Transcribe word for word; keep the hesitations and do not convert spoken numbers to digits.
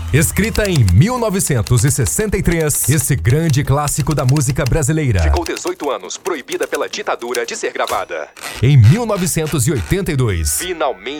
Escrita em mil novecentos e sessenta e três, esse grande clássico da música brasileira ficou dezoito anos proibida pela ditadura de ser gravada. Em mil novecentos e oitenta e dois, finalmente